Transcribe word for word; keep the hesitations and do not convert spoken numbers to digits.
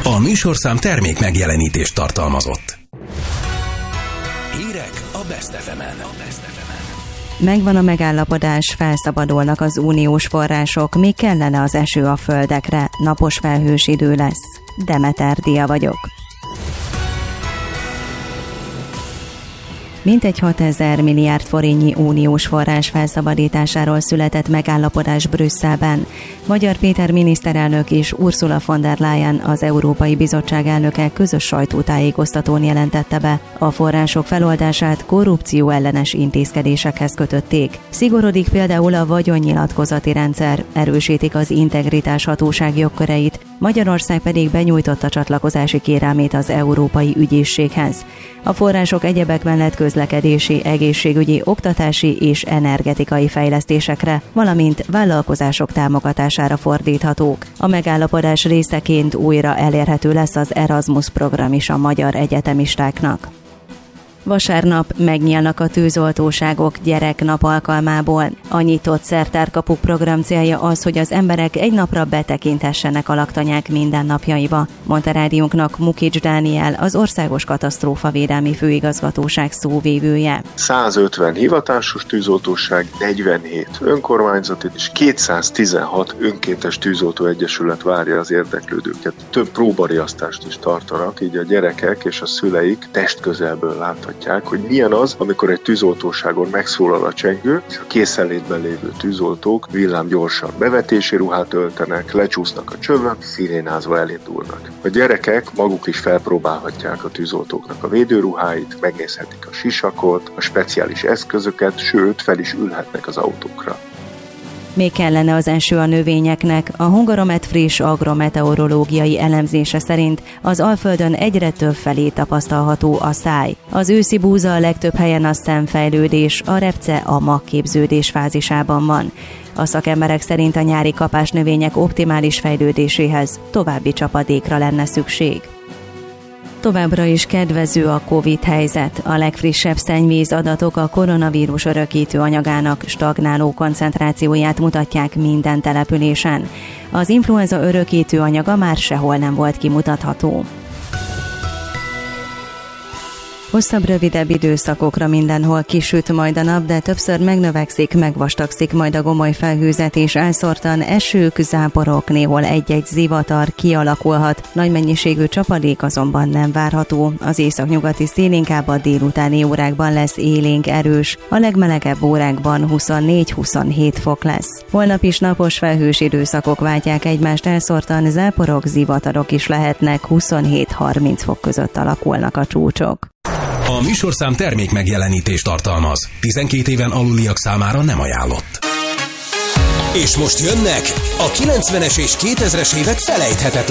A műsorszám termék megjelenítést tartalmazott. Hírek a Best ef emen. Megvan a megállapodás, felszabadulnak az uniós források, még kellene az eső a földekre, napos felhős idő lesz. Demeter Dia vagyok. Mintegy hatezer milliárd forintnyi uniós forrás felszabadításáról született megállapodás Brüsszelben. Magyar Péter miniszterelnök és Ursula von der Leyen, az Európai Bizottság elnöke közös sajtótájékoztatón jelentette be. A források feloldását korrupció ellenes intézkedésekhez kötötték. Szigorodik például a vagyonnyilatkozati rendszer, erősítik az integritás hatóság jogköreit, Magyarország pedig benyújtotta csatlakozási kérelmét az Európai Ügyészséghez. A források egyebek mellett közlekedési, egészségügyi, oktatási és energetikai fejlesztésekre, valamint vállalkozások támogatására fordíthatók. A megállapodás részeként újra elérhető lesz az Erasmus program is a magyar egyetemistáknak. Vasárnap megnyílnak a tűzoltóságok gyereknap alkalmából. A nyitott szertárkapuk program célja az, hogy az emberek egy napra betekinthessenek a laktanyák mindennapjaiba, mondta rádiónknak Mukics Dániel, az Országos Katasztrófavédelmi Főigazgatóság szóvivője. százötven hivatásos tűzoltóság, negyvenhét önkormányzati és kétszáztizenhat önkéntes tűzoltóegyesület várja az érdeklődőket. Több próbariasztást is tartanak, így a gyerekek és a szüleik testközelből láthatják, hogy milyen az, amikor egy tűzoltóságon megszólal a csengő, és a készenlétben lévő tűzoltók villámgyorsan bevetési ruhát öltenek, lecsúsznak a csövön, szirénázva elindulnak. A gyerekek maguk is felpróbálhatják a tűzoltóknak a védőruháit, megnézhetik a sisakot, a speciális eszközöket, sőt, fel is ülhetnek az autókra. Még kellene az eső a növényeknek. A Hungaromet friss agrometeorológiai elemzése szerint az Alföldön egyre több felé tapasztalható a száj. Az őszi búza a legtöbb helyen a szemfejlődés, a repce a magképződés fázisában van. A szakemberek szerint a nyári kapásnövények optimális fejlődéséhez további csapadékra lenne szükség. Továbbra is kedvező a Covid helyzet. A legfrissebb szennyvíz adatok a koronavírus örökítő anyagának stagnáló koncentrációját mutatják minden településen. Az influenza örökítő anyaga már sehol nem volt kimutatható. Hosszabb, rövidebb időszakokra mindenhol kisüt majd a nap, de többször megnövekszik, megvastagszik majd a gomoly felhőzet, és elszórtan esők, záporok, néhol egy-egy zivatar kialakulhat. Nagy mennyiségű csapadék azonban nem várható. Az északnyugati szél inkább a délutáni órákban lesz élénk erős. A legmelegebb órákban huszonnégy-huszonhét fok lesz. Holnap is napos, felhős időszakok váltják egymást, elszórtan záporok, zivatarok is lehetnek, huszonhét-harminc fok között alakulnak a csúcsok. A műsorszám termék megjelenítést tartalmaz. tizenkét éven aluliak számára nem ajánlott. És most jönnek a kilencvenes és kétezres évek felejthetetlen